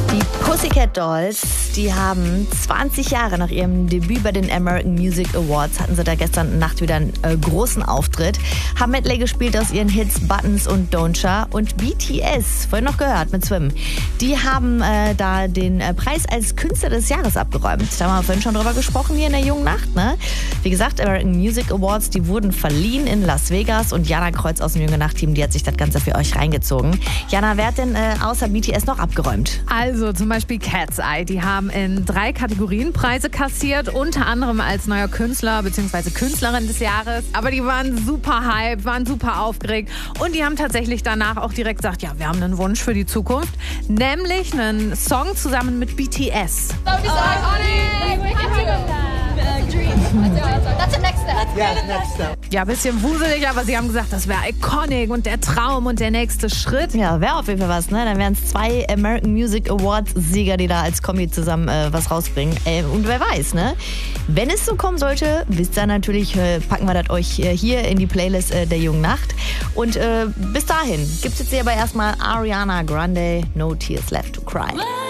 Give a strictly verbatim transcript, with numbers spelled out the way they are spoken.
Die Pussycat Dolls, die haben zwanzig Jahre nach ihrem Debüt bei den American Music Awards, hatten sie da gestern Nacht wieder einen äh, großen Auftritt, haben Medley gespielt aus ihren Hits Buttons und Don'tcha und B T S, vorhin noch gehört mit Swim, die haben äh, da den äh, Preis als Künstler des Jahres abgeräumt. Da haben wir vorhin schon drüber gesprochen hier in der jungen Nacht, ne? Wie gesagt, American Music Awards, die wurden verliehen in Las Vegas und Jana Kreuz aus dem Junge Nacht-Team, die hat sich das Ganze für euch reingezogen. Jana, wer hat denn äh, außer B T S noch abgeräumt? Also zum Beispiel Cat's Eye, die haben in drei Kategorien Preise kassiert, unter anderem als neuer Künstler bzw. Künstlerin des Jahres. Aber die waren super hype, waren super aufgeregt und die haben tatsächlich danach auch direkt gesagt, ja, wir haben einen Wunsch für die Zukunft, nämlich einen Song zusammen mit B T S. That's the next step. Yeah, next step. Ja, ein bisschen wuselig, aber sie haben gesagt, das wäre iconic und der Traum und der nächste Schritt. Ja, wäre auf jeden Fall was, ne? Dann wären es zwei American Music Awards Sieger, die da als Kombi zusammen äh, was rausbringen. Äh, und wer weiß, ne? Wenn es so kommen sollte, wisst ihr natürlich, äh, packen wir das euch äh, hier in die Playlist äh, der Jungen Nacht. Und äh, bis dahin gibt's jetzt hier aber erstmal Ariana Grande, No Tears Left to Cry.